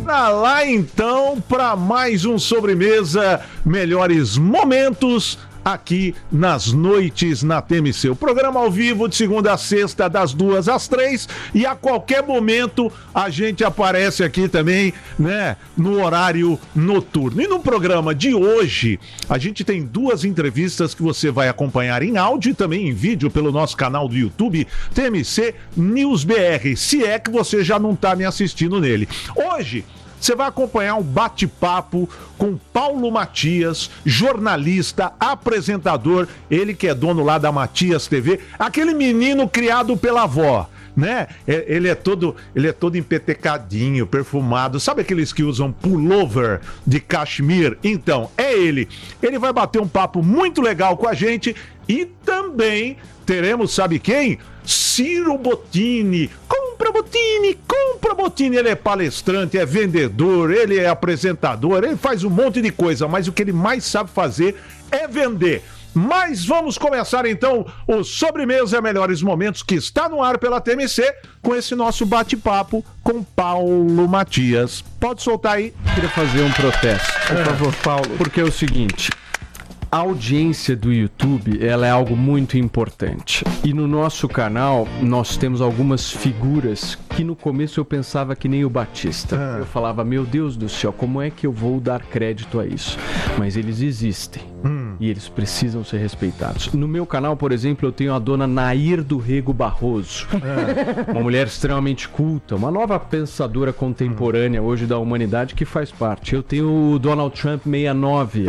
Bora lá então para mais um Sobremesa Melhores Momentos aqui nas noites na TMC. O programa ao vivo de segunda a sexta, das 2 às 3, e a qualquer momento a gente aparece aqui também, né, no horário noturno. E no programa de hoje, a gente tem duas entrevistas que você vai acompanhar em áudio e também em vídeo pelo nosso canal do YouTube, TMC News BR, se é que você já não está me assistindo nele. Hoje, você vai acompanhar um bate-papo com Paulo Matias, jornalista, apresentador, ele que é dono lá da Matias TV, aquele menino criado pela avó, né? Ele é todo empetecadinho, perfumado, sabe aqueles que usam pullover de cachemir? Então, é ele. Ele vai bater um papo muito legal com a gente e também teremos, sabe quem? Ciro Bottini. Compra Bottini, ele é palestrante, é vendedor, ele é apresentador, ele faz um monte de coisa, mas o que ele mais sabe fazer é vender. Mas vamos começar então o Sobremesa Melhores Momentos, que está no ar pela TMC, com esse nosso bate-papo com Paulo Matias. Pode soltar aí. Queria fazer um protesto, por favor, Paulo, porque é o seguinte... A audiência do YouTube, ela é algo muito importante. E no nosso canal, nós temos algumas figuras que no começo eu pensava que nem o Batista. Eu falava, meu Deus do céu, como é que eu vou dar crédito a isso? Mas eles existem. E eles precisam ser respeitados. No meu canal, por exemplo, eu tenho a dona Nair do Rego Barroso. Uma mulher extremamente culta, uma nova pensadora contemporânea hoje da humanidade que faz parte. Eu tenho o Donald Trump 69.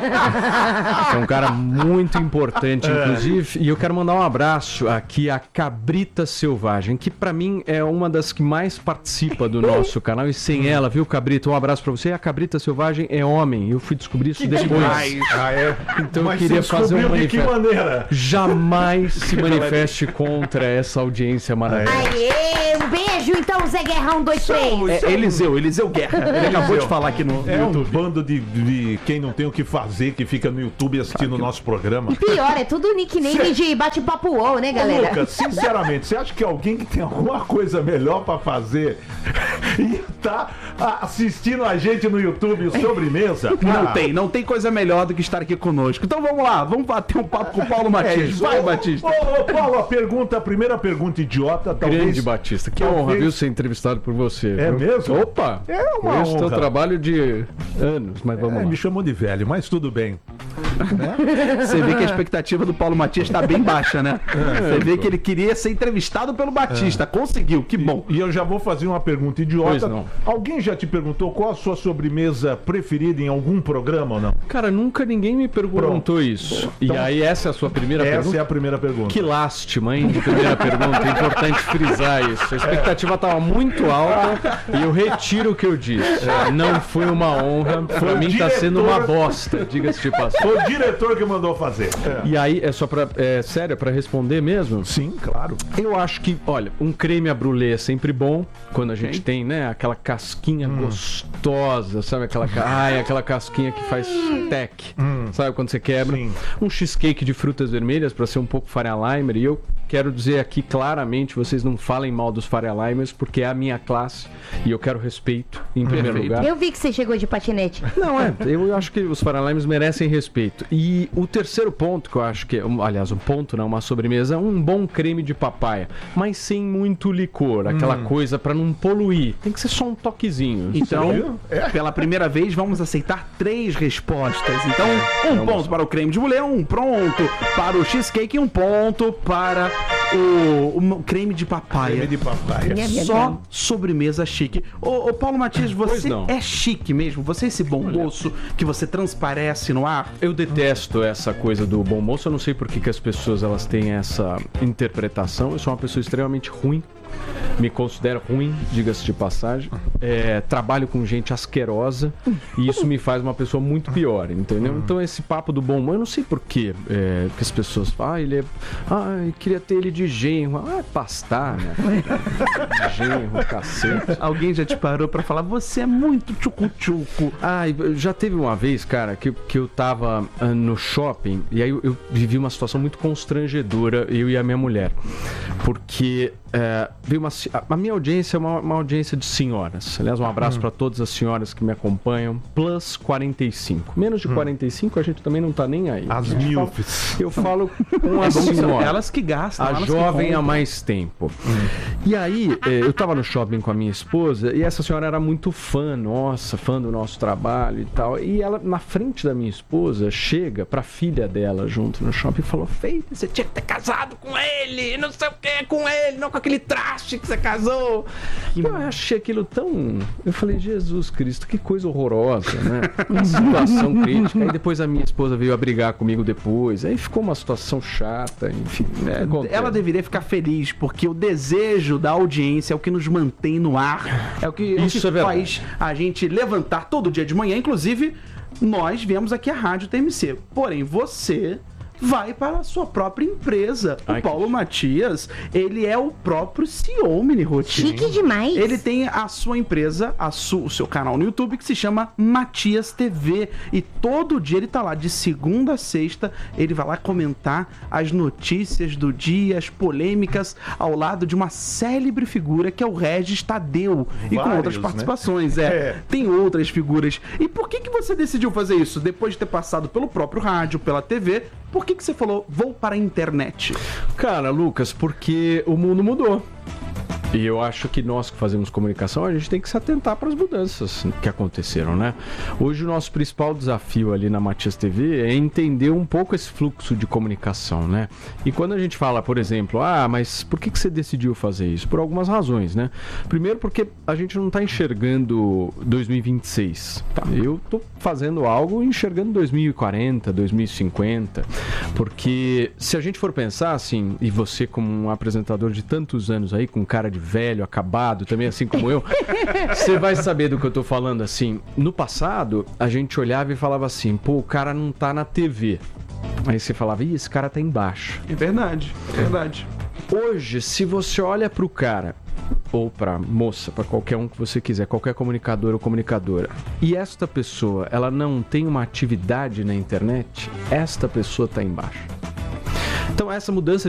É um cara muito importante, inclusive. E eu quero mandar um abraço aqui a Cabrita Selvagem, que pra mim é uma das que mais participa do nosso canal. E sem ela, viu, Cabrita? Um abraço pra você. A Cabrita Selvagem é homem. Eu fui descobrir isso depois. Então mas eu queria fazer um manifesto. De que maneira? Jamais se manifeste contra essa audiência maravilhosa. Aê, um beijo então, Zé Guerrão 23. Eliseu Guerra. Ele acabou de falar aqui no YouTube. Um bando de quem não tem o que fazer, que fica no YouTube assistindo o nosso programa. E pior, é tudo nickname de bate-papo UOL, né, galera? Lucas, sinceramente, você acha que alguém que tem alguma coisa melhor pra fazer e tá assistindo a gente no YouTube Sobremesa? Não tem coisa melhor do que estar aqui conosco. Então vamos lá, vamos bater um papo com o Paulo Matias. Vai, Batista. Paulo, a primeira pergunta idiota, talvez... Grande Batista, que honra, viu, ser entrevistado por você. É mesmo? Opa! É uma honra. Teu trabalho de anos, mas vamos lá. Me chamou de velho, mas tudo bem. Você vê que a expectativa do Paulo Matias está bem baixa, né? Você vê que ele queria ser entrevistado pelo Batista. Conseguiu, que bom. E eu já vou fazer uma pergunta idiota. Alguém já te perguntou qual a sua sobremesa preferida em algum programa ou não? Cara, nunca ninguém me perguntou isso. Então, e aí essa é a sua primeira pergunta? Essa é a primeira pergunta. Que lástima, hein, de primeira pergunta. É importante frisar isso. A expectativa estava muito alta e eu retiro o que eu disse. Não foi uma honra. Pra mim tá sendo uma bosta, diga-se de passagem. Foi o diretor que mandou fazer. E aí, é só pra... sério, pra responder mesmo? Sim, claro. Eu acho que, olha, um creme à brûlée é sempre bom, quando a gente tem, né, aquela casquinha gostosa, sabe? Aquela casquinha que faz tec, sabe? Quando você quebra. Sim. Um cheesecake de frutas vermelhas, pra ser um pouco Faria Limer, e eu quero dizer aqui claramente, vocês não falem mal dos Faria Limers, porque é a minha classe, e eu quero respeito, em primeiro lugar. Eu vi que você chegou de patinete. Não, eu acho que os Faria Limers merecem respeito. E o terceiro ponto que eu acho que, aliás, um ponto, não, uma sobremesa, um bom creme de papaya, mas sem muito licor, aquela coisa pra não poluir. Tem que ser só um toquezinho. Então, pela primeira vez, vamos aceitar 3 respostas. Então, um ponto para o creme de mulher, um ponto para o cheesecake e um ponto para o creme de papaya. Creme de papaya. Só sobremesa chique. Ô Paulo Matias, você é chique mesmo? Você é esse bom moço que você transparece no ar? Eu detesto essa coisa do bom moço. Eu não sei por que as pessoas elas têm essa interpretação. Eu sou uma pessoa extremamente ruim. Me considero ruim, diga-se de passagem. Trabalho com gente asquerosa e isso me faz uma pessoa muito pior, entendeu? Então esse papo do bom humor, eu não sei por quê, que as pessoas falam, queria ter ele de genro. Pastar, né? Genro, cacete. Alguém já te parou pra falar, você é muito tchucu-tchucu. Já teve uma vez, cara, que eu tava no shopping e aí eu vivi uma situação muito constrangedora, eu e a minha mulher. Porque veio a minha audiência é uma audiência de senhoras. Aliás, um abraço para todas as senhoras que me acompanham. Plus 45. Menos de 45 a gente também não tá nem aí. As milfs. Eu falo com as senhoras. Elas que gastam. A elas jovem que há mais tempo. E aí, eu tava no shopping com a minha esposa e essa senhora era muito fã do nosso trabalho e tal. E ela, na frente da minha esposa, chega pra filha dela junto no shopping e falou: Feio, você tinha que ter casado com ele, não sei o que, com ele, não com aquele traste que você casou. E eu achei aquilo tão... Eu falei, Jesus Cristo, que coisa horrorosa, né? Uma situação crítica. Aí depois a minha esposa veio a brigar comigo depois. Aí ficou uma situação chata, enfim. Ela deveria ficar feliz, porque o desejo da audiência é o que nos mantém no ar. É o que faz a gente levantar todo dia de manhã. Inclusive, nós viemos aqui à Rádio TMC. Porém, você vai para a sua própria empresa. O Paulo Matias, ele é o próprio CEO, Mini Rotinho. Chique demais. Ele tem a sua empresa, o seu canal no YouTube, que se chama Matias TV. E todo dia ele tá lá, de segunda a sexta, ele vai lá comentar as notícias do dia, as polêmicas, ao lado de uma célebre figura que é o Regis Tadeu. E com outras participações, Tem outras figuras. E por que você decidiu fazer isso? Depois de ter passado pelo próprio rádio, pela TV, por que você falou, vou para a internet? Cara, Lucas, porque o mundo mudou. E eu acho que nós que fazemos comunicação, a gente tem que se atentar para as mudanças que aconteceram, né? Hoje o nosso principal desafio ali na Matias TV é entender um pouco esse fluxo de comunicação, né? E quando a gente fala, por exemplo, mas por que você decidiu fazer isso? Por algumas razões, né? Primeiro porque a gente não está enxergando 2026. Tá? Eu tô fazendo algo enxergando 2040, 2050, porque se a gente for pensar assim, e você como um apresentador de tantos anos aí, com cara de velho, acabado, também assim como eu, você vai saber do que eu tô falando, assim. No passado, a gente olhava e falava assim, pô, o cara não tá na TV. Aí você falava, esse cara tá embaixo. É verdade, é verdade. Hoje, se você olha pro cara, ou pra moça, pra qualquer um que você quiser, qualquer comunicador ou comunicadora, e esta pessoa, ela não tem uma atividade na internet, esta pessoa tá embaixo. Então essa mudança